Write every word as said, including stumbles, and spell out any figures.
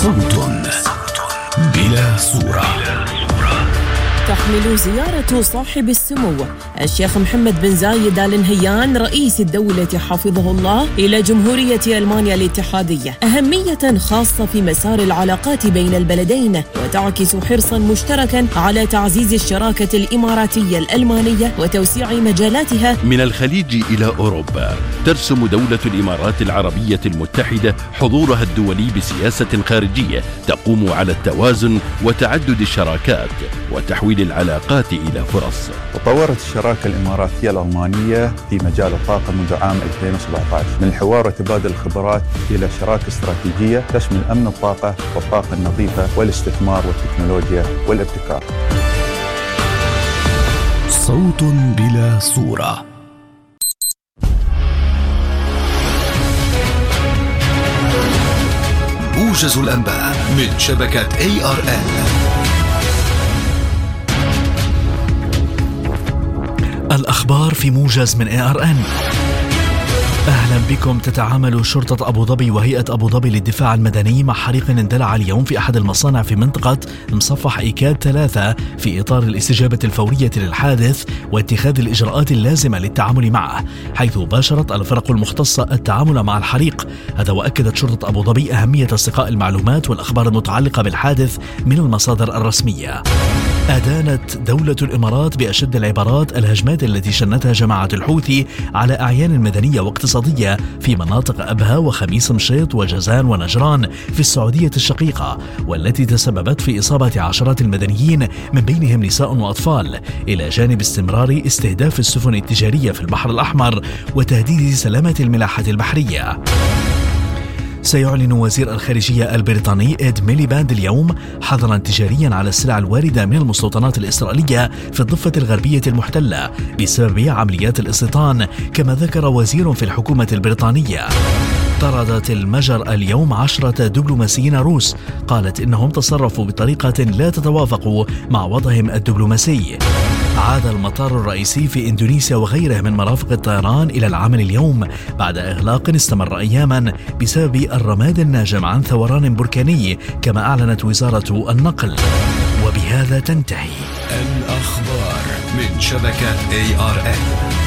صوت بلا صورة. تحمل زيارة صاحب السمو الشيخ محمد بن زايد آل نهيان رئيس الدولة حفظه الله إلى جمهورية ألمانيا الاتحادية أهمية خاصة في مسار العلاقات بين البلدين، وتعكس حرصا مشتركا على تعزيز الشراكة الإماراتية الألمانية وتوسيع مجالاتها من الخليج إلى أوروبا. ترسم دولة الإمارات العربية المتحدة حضورها الدولي بسياسة خارجية تقوم على التوازن وتعدد الشراكات وتحويل العلاقات إلى فرص. تطورت الشراكة الإماراتية الألمانية في مجال الطاقة منذ عام ألفين وسبعة عشر من الحوار وتبادل الخبرات إلى شراكة استراتيجية تشمل أمن الطاقة والطاقة النظيفة والاستثمار والتكنولوجيا والابتكار. صوت بلا صورة. موجز الأنباء من شبكة إيه آر إل. الأخبار في موجز من إيه آر إن. أهلا بكم. تتعامل شرطة أبو ظبي وهيئة أبو ظبي للدفاع المدني مع حريق اندلع اليوم في أحد المصانع في منطقة مصفح إيكاد ثلاثة في إطار الاستجابة الفورية للحادث واتخاذ الإجراءات اللازمة للتعامل معه، حيث باشرت الفرق المختصة التعامل مع الحريق. هذا وأكدت شرطة أبو ظبي أهمية استقاء المعلومات والأخبار المتعلقة بالحادث من المصادر الرسمية. أدانت دولة الإمارات بأشد العبارات الهجمات التي شنتها جماعة الحوثي على أعيان مدنية واقتصادية في مناطق أبها وخميس مشيط وجازان ونجران في السعودية الشقيقة، والتي تسببت في إصابة عشرات المدنيين من بينهم نساء وأطفال، إلى جانب استمرار استهداف السفن التجارية في البحر الأحمر وتهديد سلامة الملاحة البحرية. سيعلن وزير الخارجية البريطاني إد ميليباند اليوم حظرا تجاريا على السلع الواردة من المستوطنات الإسرائيلية في الضفة الغربية المحتلة بسبب عمليات الاستيطان، كما ذكر وزير في الحكومة البريطانية. طردت المجر اليوم عشرة دبلوماسيين روس قالت إنهم تصرفوا بطريقة لا تتوافق مع وضعهم الدبلوماسي. عاد المطار الرئيسي في إندونيسيا وغيره من مرافق الطيران إلى العمل اليوم بعد إغلاق استمر أياما بسبب الرماد الناجم عن ثوران بركاني، كما أعلنت وزارة النقل. وبهذا تنتهي الأخبار من شبكة إيه آر إل.